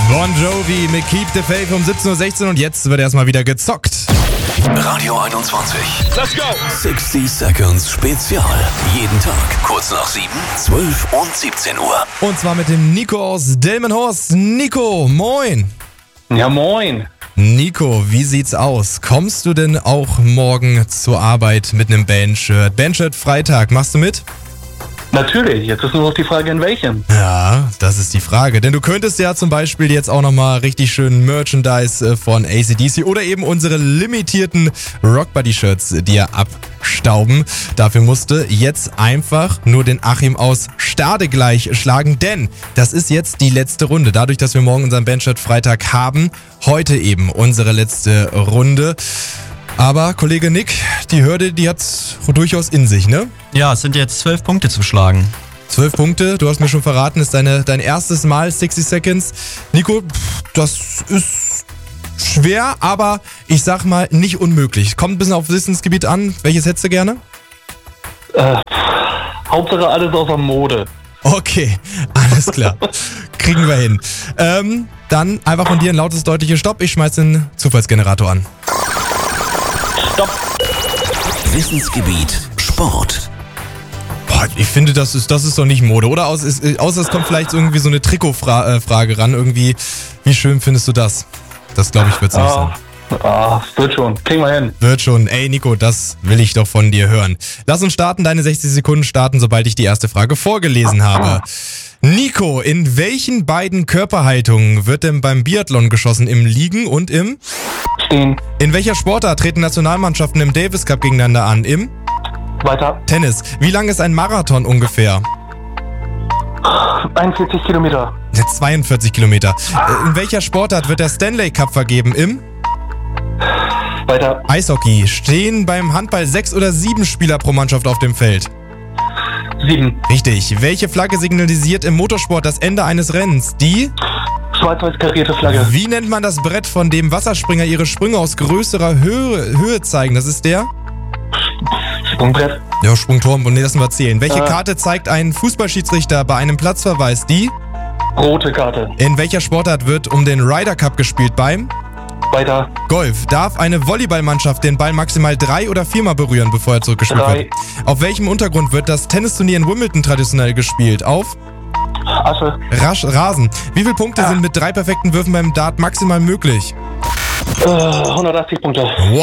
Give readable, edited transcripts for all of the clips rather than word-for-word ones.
Bon Jovi mit Keep the Faith um 17.16 Uhr und jetzt wird erstmal wieder gezockt. Radio 21. Let's go! 60 Seconds Spezial. Jeden Tag kurz nach 7, 12 und 17 Uhr. Und zwar mit dem Nico aus Delmenhorst. Nico, moin! Ja, moin. Nico, wie sieht's aus? Kommst du denn auch morgen zur Arbeit mit einem Bandshirt? Bandshirt Freitag, machst du mit? Natürlich, jetzt ist nur noch die Frage, in welchem. Ja, das ist die Frage. Denn du könntest ja zum Beispiel jetzt auch nochmal richtig schön Merchandise von AC/DC oder eben unsere limitierten Rockbuddy-Shirts dir abstauben. Dafür musst du jetzt einfach nur den Achim aus Stade gleich schlagen, denn das ist jetzt die letzte Runde. Dadurch, dass wir morgen unseren Bandshirt Freitag haben, heute eben unsere letzte Runde. Aber Kollege Nick, die Hürde, die hat's durchaus in sich, ne? Ja, es sind jetzt 12 Punkte zu schlagen. 12 Punkte, du hast mir schon verraten, ist dein erstes Mal 60 Seconds. Nico, das ist schwer, aber ich sag mal nicht unmöglich. Kommt ein bisschen auf Wissensgebiet an. Welches hättest du gerne? Hauptsache alles außer Mode. Okay, alles klar. Kriegen wir hin. Dann einfach von dir ein lautes, deutliches Stopp. Ich schmeiß den Zufallsgenerator an. Stopp. Wissensgebiet Sport. Boah, ich finde, das ist doch nicht Mode, oder? Außer es kommt vielleicht irgendwie so eine Trikotfrage ran. Irgendwie, wie schön findest du das? Das, glaube ich, wird's nicht sein. Wird schon. Kriegen wir hin. Wird schon. Ey, Nico, das will ich doch von dir hören. Lass uns starten. Deine 60 Sekunden starten, sobald ich die erste Frage vorgelesen habe. Nico, in welchen beiden Körperhaltungen wird denn beim Biathlon geschossen? Im Liegen und im? Stehen. In welcher Sportart treten Nationalmannschaften im Davis Cup gegeneinander an? Im? Weiter. Tennis. Wie lang ist ein Marathon ungefähr? 41 Kilometer. 42 Kilometer. In welcher Sportart wird der Stanley Cup vergeben? Im? Weiter. Eishockey. Stehen beim Handball 6 oder 7 Spieler pro Mannschaft auf dem Feld? 7. Richtig. Welche Flagge signalisiert im Motorsport das Ende eines Rennens? Die? Schwarz-weiß karierte Flagge. Wie nennt man das Brett, von dem Wasserspringer ihre Sprünge aus größerer Höhe zeigen? Das ist der? Sprungbrett. Ja, Sprungturm. Und nee, lassen wir zählen. Welche Karte zeigt ein Fußballschiedsrichter bei einem Platzverweis? Die? Rote Karte. In welcher Sportart wird um den Ryder Cup gespielt? Beim? Weiter. Golf. Darf eine Volleyballmannschaft den Ball maximal 3 oder 4 Mal berühren, bevor er zurückgespielt 3. wird? Auf welchem Untergrund wird das Tennisturnier in Wimbledon traditionell gespielt? Auf? Asche. Rasen. Wie viele Punkte sind mit 3 perfekten Würfen beim Dart maximal möglich? 180 Punkte.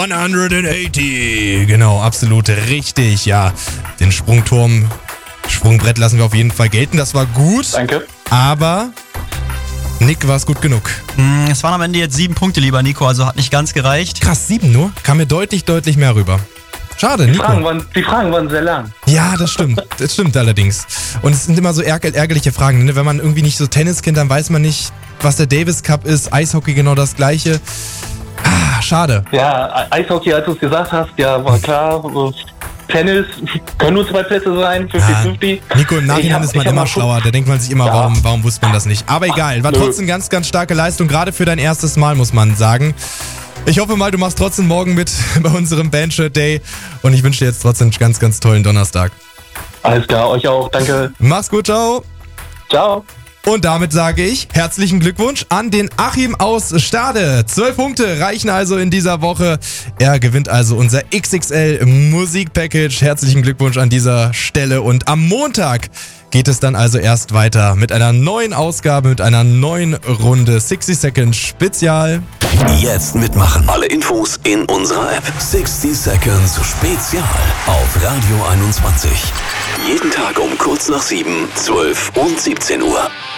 180. Genau, absolut richtig. Ja, den Sprungbrett lassen wir auf jeden Fall gelten. Das war gut. Danke. Aber Nick, war es gut genug? Es waren am Ende jetzt 7 Punkte, lieber Nico, also hat nicht ganz gereicht. Krass, 7 nur? Kam mir deutlich mehr rüber. Schade, Nico. Die Fragen waren sehr lang. Ja, das stimmt. Das stimmt allerdings. Und es sind immer so ärgerliche Fragen. Ne? Wenn man irgendwie nicht so Tennis kennt, dann weiß man nicht, was der Davis Cup ist. Eishockey genau das Gleiche. Schade. Ja, Eishockey, als du es gesagt hast, ja, war klar. Tennis, können nur 2 Plätze sein, 50-50. Nico, im Nachhinein ist man immer schlauer. Da denkt man sich immer, warum wusste man das nicht? Aber egal, war trotzdem ganz, ganz starke Leistung, gerade für dein erstes Mal, muss man sagen. Ich hoffe mal, du machst trotzdem morgen mit bei unserem Bandshirt Day und ich wünsche dir jetzt trotzdem einen ganz, ganz tollen Donnerstag. Alles klar, euch auch, danke. Mach's gut, ciao. Ciao. Und damit sage ich herzlichen Glückwunsch an den Achim aus Stade. 12 Punkte reichen also in dieser Woche. Er gewinnt also unser XXL Musikpackage. Herzlichen Glückwunsch an dieser Stelle. Und am Montag geht es dann also erst weiter mit einer neuen Ausgabe, mit einer neuen Runde 60 Seconds Spezial. Jetzt mitmachen. Alle Infos in unserer App. 60 Seconds Spezial auf Radio 21. Jeden Tag um kurz nach 7, 12 und 17 Uhr.